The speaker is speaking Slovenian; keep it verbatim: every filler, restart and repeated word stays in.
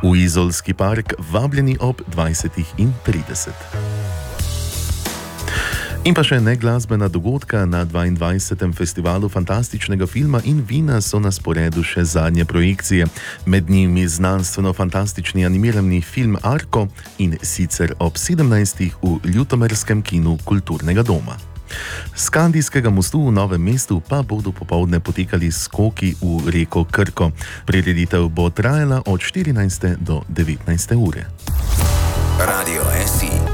V Izolski park vabljeni ob dvajsetih trideset. In pa še neglasbena dogodka na dvaindvajsetem festivalu fantastičnega filma in vina so na sporedu še zadnje projekcije. Med njimi znanstveno-fantastični animirani film Arko in sicer ob sedemnajstih v ljutomerskem kinu Kulturnega doma. S Kandijskega mostu v Novem mestu pa bodo popoldne potekali skoki v reko Krko. Prireditev bo trajala od štirinajste do devetnajste ure. Radio S I